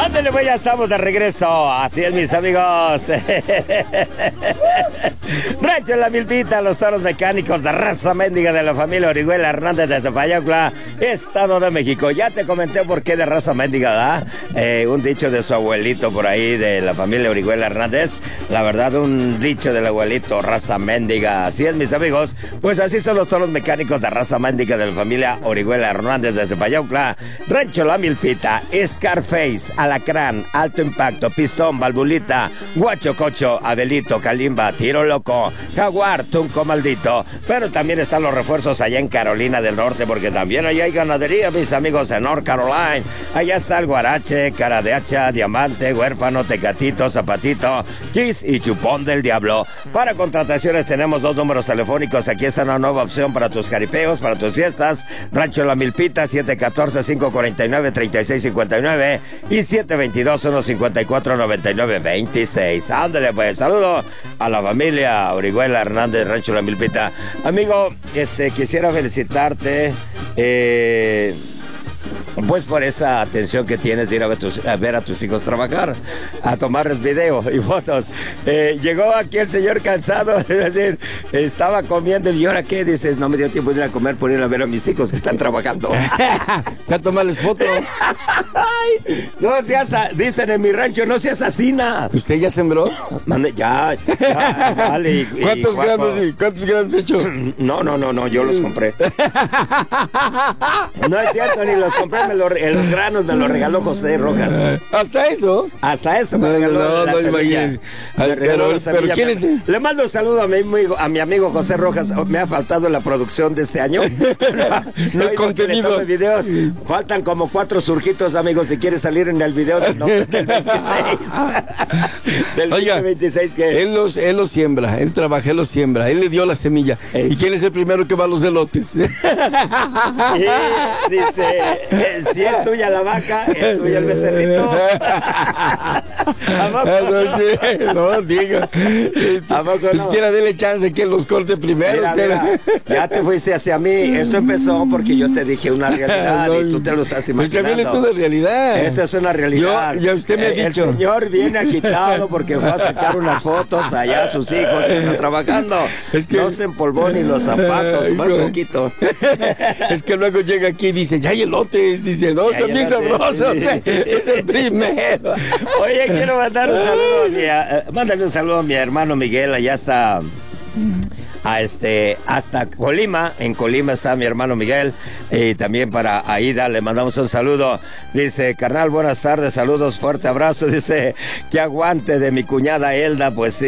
Ándale, pues ya estamos de regreso. Así es, mis amigos. Rancho La Milpita, los toros mecánicos de raza mendiga de la familia Orihuela Hernández de Zapayaucla, Estado de México. Ya te comenté por qué de raza mendiga, ¿verdad? Un dicho de su abuelito por ahí, de la familia Orihuela Hernández. La verdad, un dicho del abuelito, raza mendiga. Así es, mis amigos. Pues así son los toros mecánicos de raza mendiga de la familia Orihuela Hernández de Zapayaucla. Rancho La Milpita, Scarface, Alacrán, Alto Impacto, Pistón, Valvulita, Guachococho, Abelito, Calimba, Tiro Loco, Jaguar, Tunco Maldito. Pero también están los refuerzos allá en Carolina del Norte, porque también allá hay ganadería, mis amigos, en North Carolina. Allá está el Guarache, Cara de Hacha, Diamante, Huérfano, Tecatito, Zapatito, Kiss y Chupón del Diablo. Para contrataciones tenemos 2 números telefónicos. Aquí está una nueva opción para tus jaripeos, para tus fiestas. Rancho La Milpita, 714-549-3659 y 722-154-9926. Ándale, pues, saludo a la familia Orihuela Hernández, Rancho La Milpita. Amigo, quisiera felicitarte, pues por esa atención que tienes de ir a ver a tus hijos trabajar, a tomarles video y fotos. Llegó aquí el señor cansado, es decir, estaba comiendo y ¿ahora qué? Dices, no me dio tiempo de ir a comer por ir a ver a mis hijos que están trabajando. Ya tomarles fotos. Ay, no seas, dicen en mi rancho, no seas asesina. ¿Usted ya sembró? Mande, ya, vale. ¿Cuántos granos he hecho? No, yo los compré. No es cierto, ni los compré, los granos me los regaló José Rojas. ¿Hasta eso? Hasta eso me regaló la semilla. Pero ¿quién es? Le mando un saludo a mi amigo José Rojas. Me ha faltado en la producción de este año. No hay contenido. Videos. Faltan como 4 surjitos, amigos, si quieres salir en el video del 26. Del 26 que... Él los siembra, él trabaja, él los siembra, él le dio la semilla. ¿Y quién es el primero que va a los elotes? Y dice, si es tuya la vaca, es tuya el becerrito. No, diga. Pues quiera dele chance que él los corte primero. Mira, ya te fuiste hacia mí. Eso empezó porque yo te dije una realidad y tú te lo estás imaginando. Pues también es una realidad. Esa es una realidad. Ya usted me ha dicho. El señor viene agitado porque fue a sacar unas fotos allá a sus hijos que están trabajando. Es que no se empolvó ni los zapatos, más poquito. Es que luego llega aquí y dice, ya hay elotes. Dice, no, son bien sabrosos. Es el primero. Oye, quiero mandar un saludo mándale un saludo a mi hermano Miguel, allá está. Hasta Colima. En Colima está mi hermano Miguel. Y también para Aida le mandamos un saludo. Dice, carnal, buenas tardes, saludos, fuerte abrazo. Dice, que aguante de mi cuñada Elda. Pues sí.